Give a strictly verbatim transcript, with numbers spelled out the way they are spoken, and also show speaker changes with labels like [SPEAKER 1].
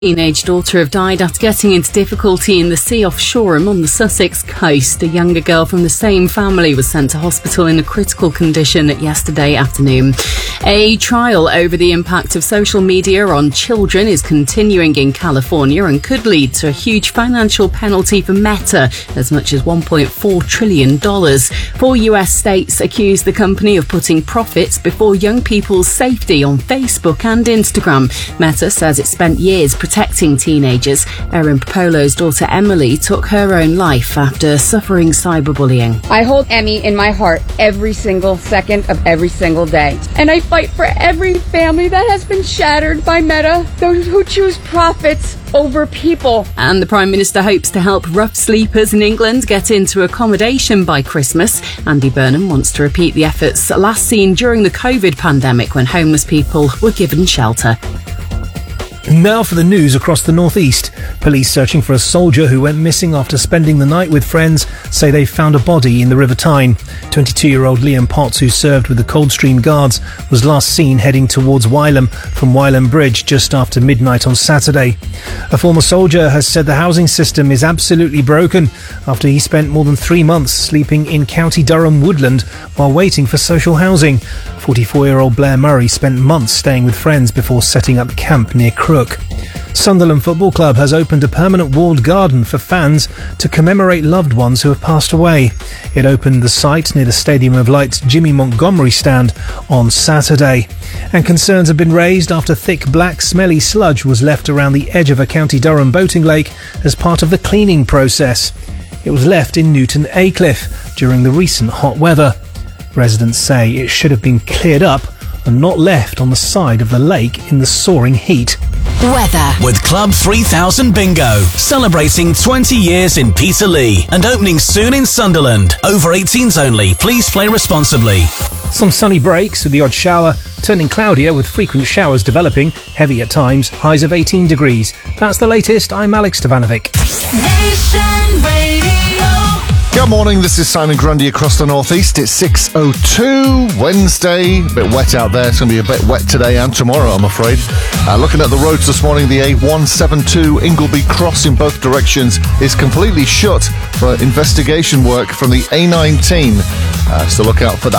[SPEAKER 1] Teenage daughter have died after getting into difficulty in the sea off Shoreham on the Sussex coast. A younger girl from the same family was sent to hospital in a critical condition yesterday afternoon. A trial over the impact of social media on children is continuing in California and could lead to a huge financial penalty for Meta, as much as one point four trillion dollars. Four U S states accuse the company of putting profits before young people's safety on Facebook and Instagram. Meta says it spent years protecting teenagers. Erin Polo's daughter Emily took her own life after suffering cyberbullying.
[SPEAKER 2] I hold Emmy in my heart every single second of every single day. And I fight for every family that has been shattered by Meta, those who choose profits over people.
[SPEAKER 1] And the Prime Minister hopes to help rough sleepers in England get into accommodation by Christmas. Andy Burnham wants to repeat the efforts last seen during the COVID pandemic when homeless people were given shelter.
[SPEAKER 3] Now for the news across the northeast. Police searching for a soldier who went missing after spending the night with friends say they found a body in the River Tyne. twenty-two-year-old Liam Potts, who served with the Coldstream Guards, was last seen heading towards Wylam from Wylam Bridge just after midnight on Saturday. A former soldier has said the housing system is absolutely broken after he spent more than three months sleeping in County Durham woodland while waiting for social housing. forty-four-year-old Blair Murray spent months staying with friends before setting up camp near Crook. Sunderland Football Club has opened a permanent walled garden for fans to commemorate loved ones who have passed away. It opened the site near the Stadium of Light's Jimmy Montgomery stand on Saturday. And concerns have been raised after thick black smelly sludge was left around the edge of a County Durham boating lake as part of the cleaning process. It was left in Newton Aycliffe during the recent hot weather. Residents say it should have been cleared up and not left on the side of the lake in the soaring heat.
[SPEAKER 4] Weather. With Club three thousand Bingo, celebrating twenty years in Peterlee and opening soon in Sunderland. Over eighteens only. Please play responsibly.
[SPEAKER 3] Some sunny breaks with the odd shower, turning cloudier with frequent showers developing, heavy at times, highs of eighteen degrees. That's the latest. I'm Alex Stevanovic.
[SPEAKER 5] Nation Radio.
[SPEAKER 6] Good morning, this is Simon Grundy across the northeast. It's six oh two, Wednesday. A bit wet out there. It's going to be a bit wet today and tomorrow, I'm afraid. Uh, looking at the roads this morning, the A one seventy-two Ingleby Cross in both directions is completely shut for investigation work from the A nineteen. Uh, so look out for that.